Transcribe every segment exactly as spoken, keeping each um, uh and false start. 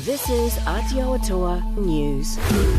This is Aotearoa News.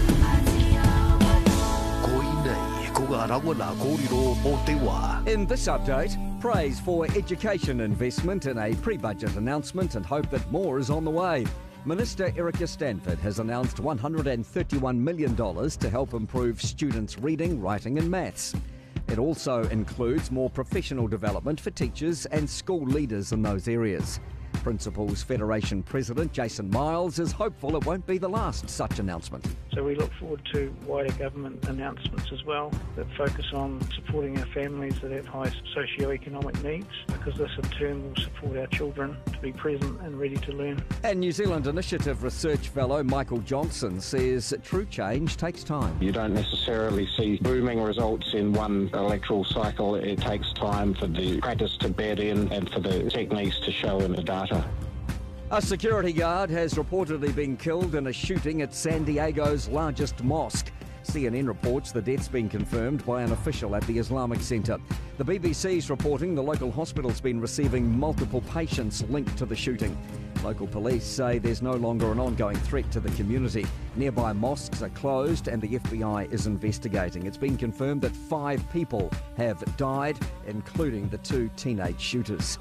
In this update, praise for education investment in a pre-budget announcement and hope that more is on the way. Minister Erica Stanford has announced one hundred thirty-one million dollars to help improve students' reading, writing and maths. It also includes more professional development for teachers and school leaders in those areas. Principals Federation President Jason Miles is hopeful it won't be the last such announcement. So we look forward to wider government announcements as well that focus on supporting our families that have high socio-economic needs, because this in turn will support our children to be present and ready to learn. And New Zealand Initiative Research Fellow Michael Johnson says true change takes time. You don't necessarily see booming results in one electoral cycle. It takes time for the practice to bed in and for the techniques to show in the data. A security guard has reportedly been killed in a shooting at San Diego's largest mosque. C N N reports the death's been confirmed by an official at the Islamic Centre. The B B C's reporting the local hospital's been receiving multiple patients linked to the shooting. Local police say there's no longer an ongoing threat to the community. Nearby mosques are closed and the F B I is investigating. It's been confirmed that five people have died, including the two teenage shooters.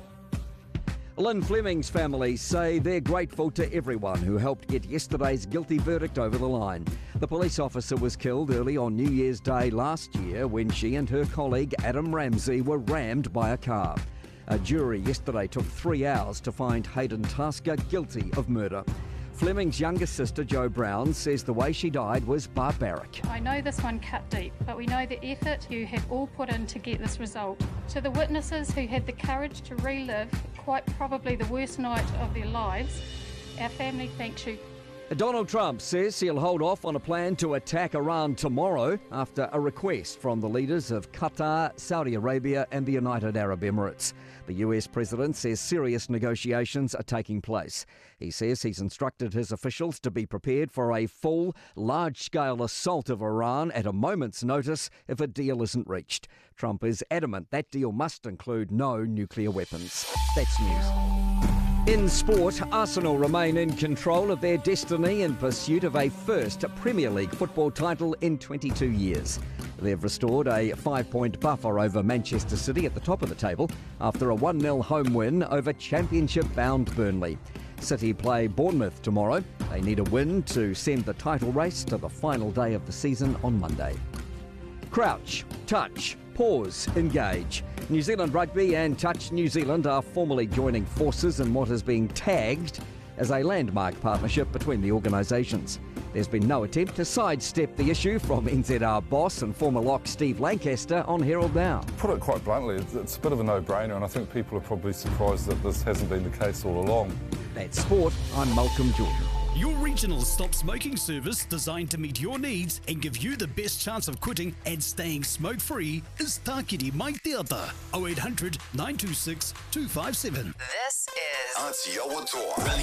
Lynn Fleming's family say they're grateful to everyone who helped get yesterday's guilty verdict over the line. The police officer was killed early on New Year's Day last year when she and her colleague Adam Ramsey were rammed by a car. A jury yesterday took three hours to find Hayden Tasker guilty of murder. Fleming's younger sister, Jo Brown, says the way she died was barbaric. I know this one cut deep, but we know the effort you have all put in to get this result. To the witnesses who had the courage to relive quite probably the worst night of their lives, our family thanks you. Donald Trump says he'll hold off on a plan to attack Iran tomorrow after a request from the leaders of Qatar, Saudi Arabia and the United Arab Emirates. The U S president says serious negotiations are taking place. He says he's instructed his officials to be prepared for a full, large-scale assault of Iran at a moment's notice if a deal isn't reached. Trump is adamant that deal must include no nuclear weapons. That's news. In sport, Arsenal remain in control of their destiny in pursuit of a first Premier League football title in twenty-two years. They've restored a five-point buffer over Manchester City at the top of the table after a one nil home win over championship-bound Burnley. City play Bournemouth tomorrow. They need a win to send the title race to the final day of the season on Monday. Crouch, touch, pause, engage. New Zealand Rugby and Touch New Zealand are formally joining forces in what is being tagged as a landmark partnership between the organisations. There's been no attempt to sidestep the issue from N Z R boss and former lock Steve Lancaster on Herald Now. Put it quite bluntly, it's a bit of a no-brainer, and I think people are probably surprised that this hasn't been the case all along. That's sport. I'm Malcolm Jordan. Your regional stop smoking service designed to meet your needs and give you the best chance of quitting and staying smoke-free is Tākiri Mai Te Ata, oh eight hundred, nine two six, two five seven. This is Aotearoa.